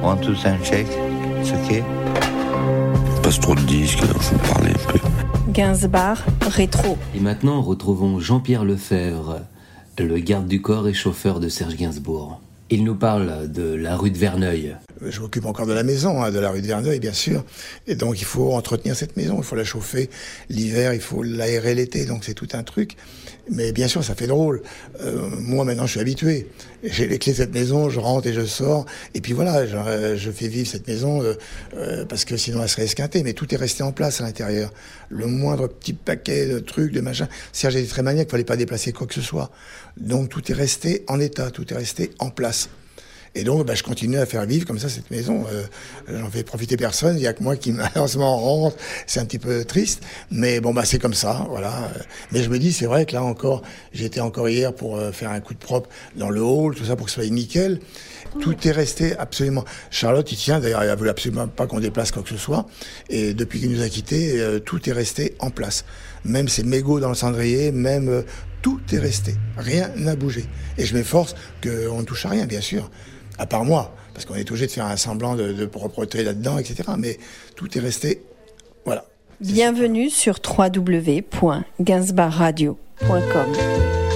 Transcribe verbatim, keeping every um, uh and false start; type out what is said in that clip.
Want to sound check? It's okay. Passe trop de disques, alors je vais me parler un peu. Gainsbar, rétro. Et maintenant, retrouvons Jean-Pierre Lefebvre, le garde du corps et chauffeur de Serge Gainsbourg. Il nous parle de la rue de Verneuil. Je m'occupe encore de la maison, hein, de la rue de Verneuil, bien sûr. Et donc, il faut entretenir cette maison, il faut la chauffer l'hiver, il faut l'aérer l'été, donc c'est tout un truc. Mais bien sûr, ça fait drôle. Euh, moi, maintenant, je suis habitué. J'ai les clés de cette maison, je rentre et je sors. Et puis voilà, je, je fais vivre cette maison euh, euh, parce que sinon, elle serait esquintée. Mais tout est resté en place à l'intérieur. Le moindre petit paquet de trucs, de machins. Serge était très maniaque, il fallait pas déplacer quoi que ce soit. Donc, tout est resté en état, tout est resté en place. Et donc, bah, je continue à faire vivre comme ça cette maison. Euh, j'en fais profiter personne. Il y a que moi qui malheureusement rentre. C'est un petit peu triste, mais bon, bah c'est comme ça, voilà. Mais je me dis, c'est vrai que là encore, j'étais encore hier pour euh, faire un coup de propre dans le hall, tout ça pour que ce soit nickel. Tout est resté absolument. Charlotte, il tient. D'ailleurs, elle a voulu absolument pas qu'on déplace quoi que ce soit. Et depuis qu'il nous a quittés, euh, tout est resté en place. Même ces mégots dans le cendrier, même euh, tout est resté. Rien n'a bougé. Et je m'efforce qu'on ne touche à rien, bien sûr. À part moi, parce qu'on est obligé de faire un semblant de, de propreté là-dedans, et cetera. Mais tout est resté, voilà. Bienvenue sur w w w point gainsbar radio point com.